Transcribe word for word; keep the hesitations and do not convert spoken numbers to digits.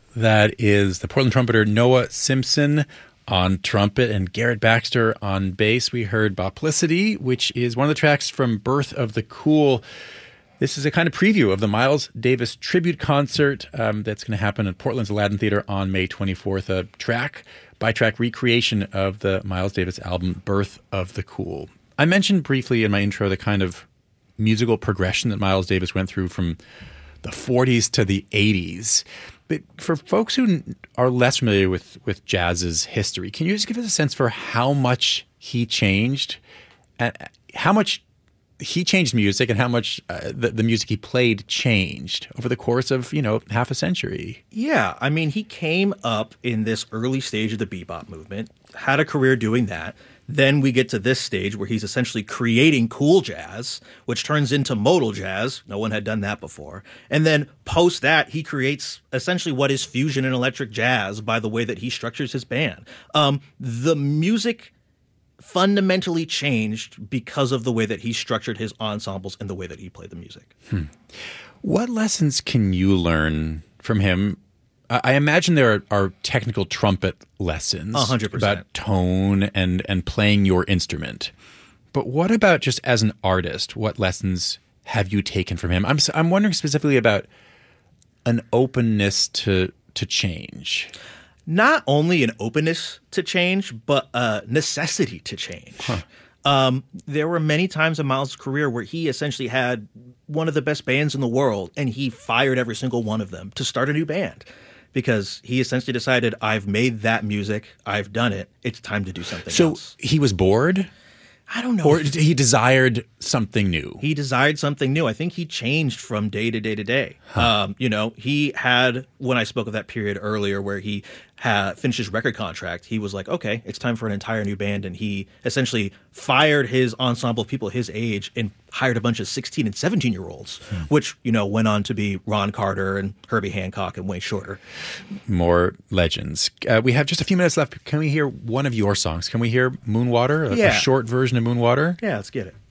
That is the Portland trumpeter Noah Simpson on trumpet and Garrett Baxter on bass. We heard Boplicity, which is one of the tracks from Birth of the Cool. This is a kind of preview of the Miles Davis tribute concert um, that's going to happen at Portland's Aladdin Theater on May twenty-fourth. A track-by-track recreation of the Miles Davis album Birth of the Cool. I mentioned briefly in my intro the kind of musical progression that Miles Davis went through from the forties to the eighties. But for folks who are less familiar with, with jazz's history, can you just give us a sense for how much he changed, and how much he changed music, and how much uh, the, the music he played changed over the course of, you know, half a century? Yeah, I mean, he came up in this early stage of the bebop movement, had a career doing that. Then we get to this stage where he's essentially creating cool jazz, which turns into modal jazz. No one had done that before. And then post that, he creates essentially what is fusion and electric jazz by the way that he structures his band. Um, the music fundamentally changed because of the way that he structured his ensembles and the way that he played the music. Hmm. What lessons can you learn from him? I imagine there are, are technical trumpet lessons one hundred percent. About tone and, and playing your instrument. But what about just as an artist? What lessons have you taken from him? I'm I'm wondering specifically about an openness to to change. Not only an openness to change, but a necessity to change. Huh. Um, there were many times in Miles' career where he essentially had one of the best bands in the world, and he fired every single one of them to start a new band. Because he essentially decided, I've made that music, I've done it, it's time to do something so else. So he was bored? I don't know. Or he desired something new? He desired something new. I think he changed from day to day to day. Huh. Um, you know, he had, when I spoke of that period earlier where he had finished his record contract, he was like, okay, it's time for an entire new band. And he essentially fired his ensemble of people his age and hired a bunch of sixteen and seventeen year olds, hmm. which, you know, went on to be Ron Carter and Herbie Hancock and Wayne Shorter. More legends. Uh, we have just a few minutes left. Can we hear one of your songs? Can we hear Moonwater, a, yeah. a short version of Moonwater? Yeah, let's get it.